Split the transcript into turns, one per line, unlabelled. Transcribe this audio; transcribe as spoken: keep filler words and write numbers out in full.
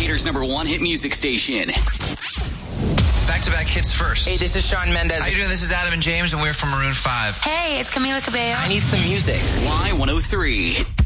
Decatur's number one hit music station.
Back-to-back hits first.
Hey, this is Shawn Mendes.
How you doing? This is Adam and James, and we're from Maroon five.
Hey, it's Camila Cabello.
I need some music.
Y one oh three.